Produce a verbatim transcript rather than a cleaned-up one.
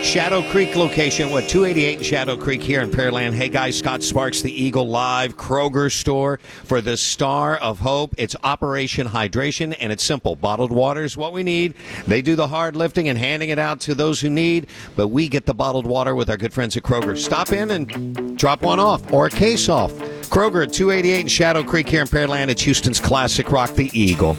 Shadow Creek location, what, two eighty-eight in Shadow Creek here in Pearland. Hey guys, Scott Sparks, the Eagle Live Kroger store for the Star of Hope. It's Operation Hydration, and it's simple. Bottled water is what we need. They do the hard lifting and handing it out to those who need, but we get the bottled water with our good friends at Kroger. Stop in and drop one off or a case off. Kroger at two eighty-eight in Shadow Creek here in Pearland. It's Houston's classic rock, the Eagle.